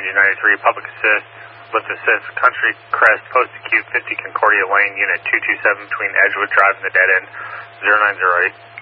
9093, Public Assist, Lift Assist, Country Crest, Post Acute, 50 Concordia Lane, Unit 227 between Edgewood Drive and the dead end, 0908.